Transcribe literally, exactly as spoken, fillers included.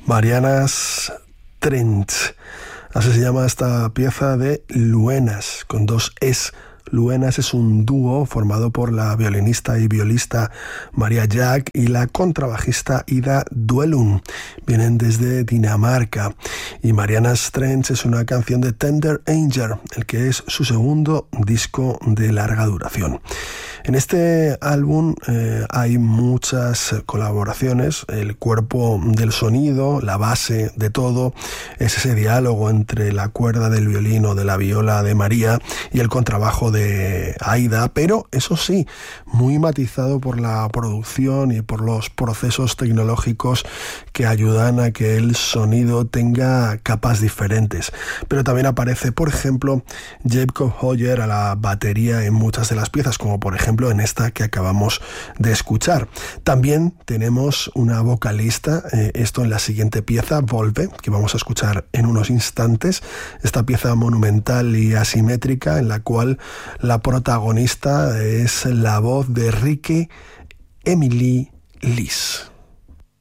Marianas Trench. Así se llama esta pieza de Luenas, con dos es. Luenas es un dúo formado por la violinista y violista Maria Jack y la contrabajista Ida Duellum. Vienen desde Dinamarca. Y Marianas Trench es una canción de Tender Angel, el que es su segundo disco de larga duración. En este álbum eh, hay muchas colaboraciones. El cuerpo del sonido, la base de todo, es ese diálogo entre la cuerda del violín o de la viola de María y el contrabajo de de Aida, pero eso sí, muy matizado por la producción y por los procesos tecnológicos que ayudan a que el sonido tenga capas diferentes. Pero también aparece, por ejemplo, Jacob Hoyer a la batería en muchas de las piezas, como por ejemplo en esta que acabamos de escuchar. También tenemos una vocalista, eh, esto en la siguiente pieza, Volve, que vamos a escuchar en unos instantes, esta pieza monumental y asimétrica en la cual la protagonista es la voz de Rike Emilie Lis.